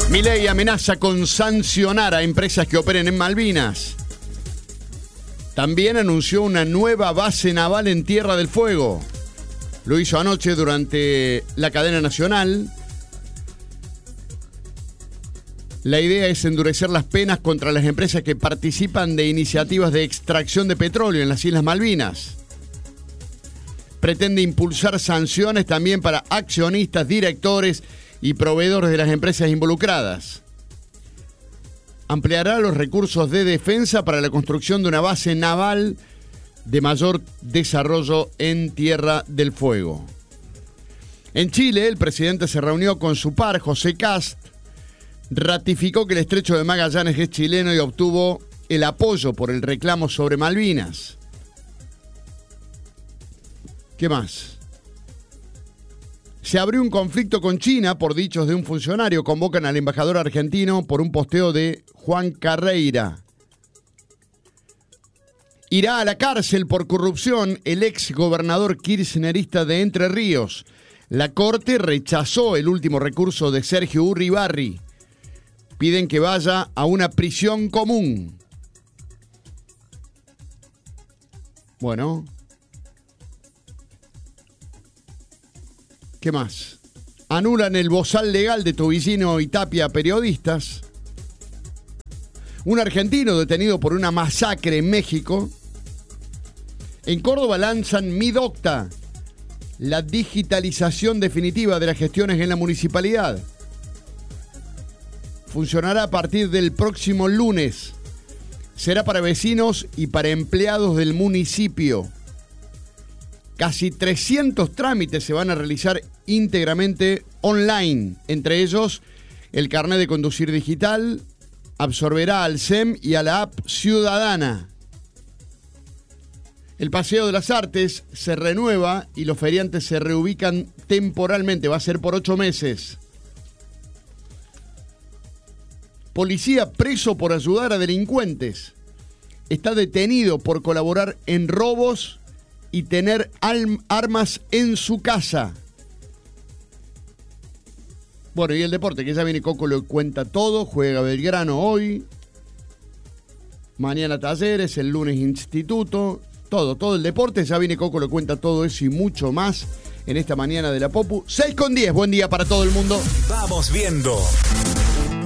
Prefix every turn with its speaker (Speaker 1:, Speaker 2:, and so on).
Speaker 1: Milei amenaza con sancionar a empresas que operen en Malvinas. También anunció una nueva base naval en Tierra del Fuego. Lo hizo anoche durante la cadena nacional. La idea es endurecer las penas contra las empresas que participan de iniciativas de extracción de petróleo en las Islas Malvinas. Pretende impulsar sanciones también para accionistas, directores y proveedores de las empresas involucradas. Ampliará los recursos de defensa para la construcción de una base naval de mayor desarrollo en Tierra del Fuego. En Chile, el presidente se reunió con su par, José Kast, ratificó que el estrecho de Magallanes es chileno y obtuvo el apoyo por el reclamo sobre Malvinas. ¿Qué más? Se abrió un conflicto con China por dichos de un funcionario. Convocan al embajador argentino por un posteo de Juan Carreira. Irá a la cárcel por corrupción el ex gobernador kirchnerista de Entre Ríos. La Corte rechazó el último recurso de Sergio Urribarri. Piden que vaya a una prisión común. Bueno. ¿Qué más? Anulan el bozal legal de Tobillino y Tapia periodistas. Un argentino detenido por una masacre en México. En Córdoba lanzan Mi Docta, la digitalización definitiva de las gestiones en la municipalidad. Funcionará a partir del próximo lunes. Será para vecinos y para empleados del municipio. Casi 300 trámites se van a realizar íntegramente online. Entre ellos, el carnet de conducir digital absorberá al SEM y a la app Ciudadana. El Paseo de las Artes se renueva y los feriantes se reubican temporalmente. Va a ser por 8 meses. Policía preso por ayudar a delincuentes. Está detenido por colaborar en robos y tener armas en su casa. Bueno, y el deporte, que ya viene Coco, lo cuenta todo. Juega Belgrano hoy. Mañana Talleres, el lunes Instituto. Todo el deporte. Ya viene Coco, lo cuenta todo eso y mucho más en esta mañana de la Popu. 6:10, buen día para todo el mundo.
Speaker 2: Vamos viendo.